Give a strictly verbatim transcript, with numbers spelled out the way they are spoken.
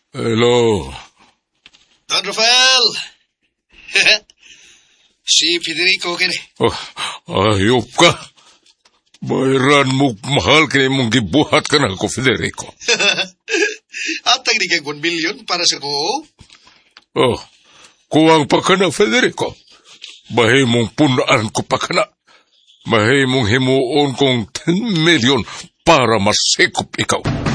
Hello. Don Rafael! Si Federico kini. Oh, ayop ka. Bayran mo mahal kini mong gibuhat ka na ako, Federico. Atang di kang one million para sa ko. Oh, kuwang pa ka na, Federico. Bahay mong punaan ko pa ka na. Bahay mong himuon kong ten million para masikop ikaw.